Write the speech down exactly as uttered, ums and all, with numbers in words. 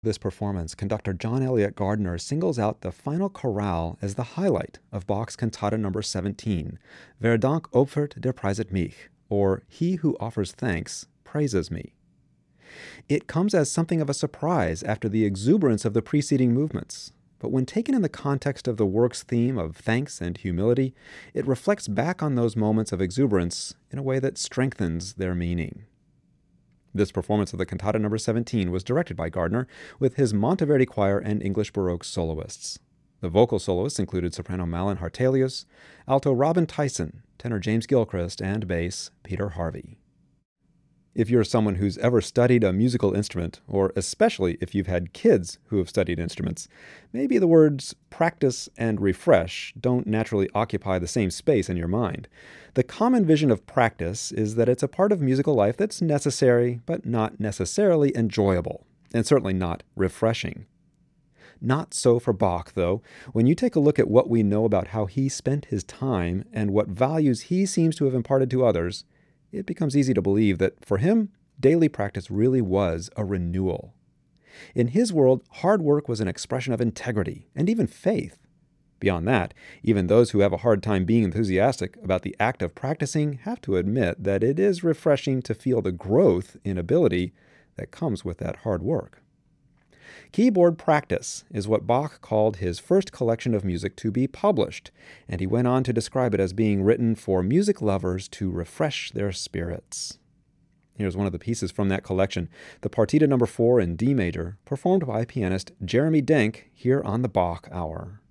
This performance, conductor John Eliot Gardiner singles out the final chorale as the highlight of Bach's Cantata number seventeen, Wer Dank opfert, der preiset mich, or He who offers thanks praises me. It comes as something of a surprise after the exuberance of the preceding movements, but when taken in the context of the work's theme of thanks and humility, it reflects back on those moments of exuberance in a way that strengthens their meaning. This performance of the Cantata number seventeen was directed by Gardiner with his Monteverdi Choir and English Baroque soloists. The vocal soloists included soprano Malin Hartelius, alto Robin Tyson, tenor James Gilchrist, and bass Peter Harvey. If you're someone who's ever studied a musical instrument, or especially if you've had kids who have studied instruments, maybe the words practice and refresh don't naturally occupy the same space in your mind. The common vision of practice is that it's a part of musical life that's necessary, but not necessarily enjoyable, and certainly not refreshing. Not so for Bach, though. When you take a look at what we know about how he spent his time and what values he seems to have imparted to others, it becomes easy to believe that, for him, daily practice really was a renewal. In his world, hard work was an expression of integrity and even faith. Beyond that, even those who have a hard time being enthusiastic about the act of practicing have to admit that it is refreshing to feel the growth in ability that comes with that hard work. Keyboard Practice is what Bach called his first collection of music to be published, and he went on to describe it as being written for music lovers to refresh their spirits. Here's one of the pieces from that collection, the Partita number four in D major, performed by pianist Jeremy Denk here on the Bach Hour.